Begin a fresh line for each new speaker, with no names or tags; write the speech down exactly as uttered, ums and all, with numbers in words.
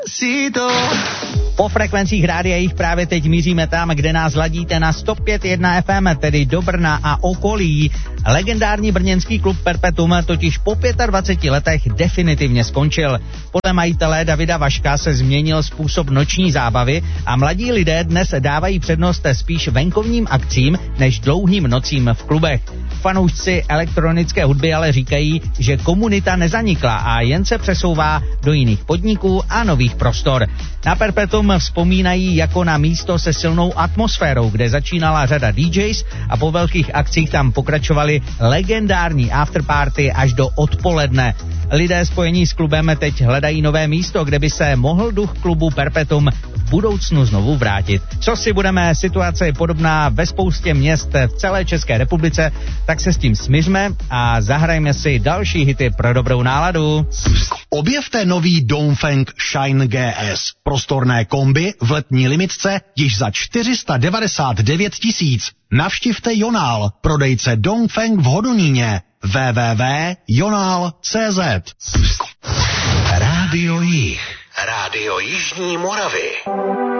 si to.
Po frekvencích rádia jich právě teď míříme tam, kde nás ladíte na sto pět jedna F M, tedy do Brna a okolí. Legendární brněnský klub Perpetuum totiž po dvaceti pěti letech definitivně skončil. Podle majitele Davida Vaška se změnil způsob noční zábavy a mladí lidé dnes dávají přednost spíš venkovním akcím než dlouhým nocím v klubech. Fanoušci elektronické hudby ale říkají, že komunita nezanikla a jen se přesouvá do jiných podniků a nových prostor. Na Perpetuum vzpomínají jako na místo se silnou atmosférou, kde začínala řada D Js a po velkých akcích tam pokračovaly legendární afterparty až do odpoledne. Lidé spojení s klubem teď hledají nové místo, kde by se mohl duch klubu Perpetuum v budoucnu znovu vrátit. Co si budeme, situace je podobná ve spoustě měst v celé České republice, tak se s tím smířme a zahrajme si další hity pro dobrou náladu.
Objevte nový Dongfeng Shine G S. Prostorné kombi v letní limitce již za čtyři sta devadesát devět tisíc. Navštivte Jonál, prodejce Dongfeng v Hodoníně. w w w tečka jonál tečka cé zet.
Rádio Jih. Rádio Jižní Moravy.